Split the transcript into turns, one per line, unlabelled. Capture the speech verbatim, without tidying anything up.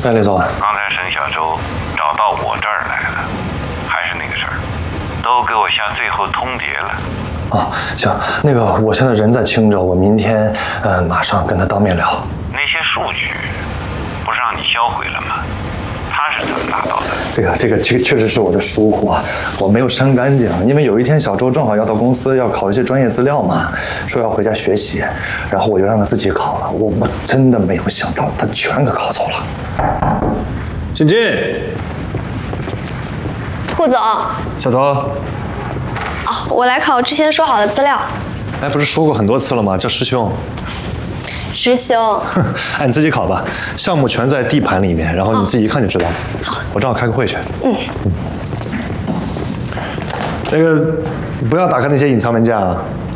哎，李总，
刚才沈小舟找到我这儿来了，还是那个事儿，都给我下最后通牒了。
哦，行，那个我现在人在青州，我明天呃马上跟他当面聊。
那些数据不是让你销毁了吗？他是怎么拿到的？
这个这个这个确实是我的疏忽啊，我没有删干净。因为有一天小周正好要到公司要考一些专业资料嘛，说要回家学习，然后我就让他自己考了。我我真的没有想到他全给考走了。
请进。
顾总，
小周，
哦，我来考之前说好的资料。
哎，不是说过很多次了吗？叫师兄。
师兄，
哎，你自己考吧，项目全在 D 盘里面，然后你自己一看就知道了。
好，
我正好开个会去。
嗯
嗯。那个，不要打开那些隐藏文件啊。